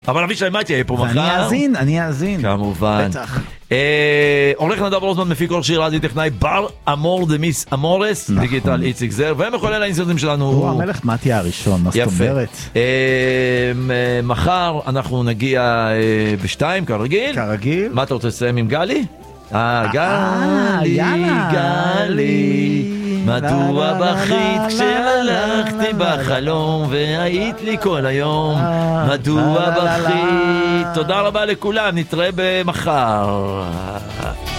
אבל אבישי, מה תהיה פה מחר? אני אאזין. כמובן. בטח. עורך נדב רוזמן, מפיק כל שיר רדיו טכנאי, בר אמור דמיס אמורס, דיגיטל איציק זר, ומחולל האינסטרטים שלנו. הוא המלך מתיה הראשון, מה זאת אומרת? מחר אנחנו נגיע בשתיים, כרגיל. כרגיל. מה אתה רוצה לסיים עם גלי? גלי, מדוע בכית כשהלכתי בחלום והיית לי כל היום, מדוע בכית? תודה רבה לכולם, נתראה במחר.